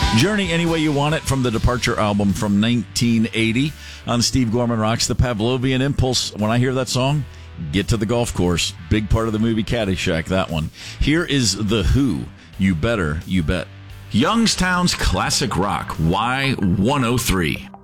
Journey Any Way You Want It from the Departure album from 1980 on Steve Gorman Rocks. The Pavlovian Impulse. When I hear that song, get to the golf course. Big part of the movie Caddyshack, that one. Here is The Who, You Better, You Bet. Youngstown's classic rock, Y103.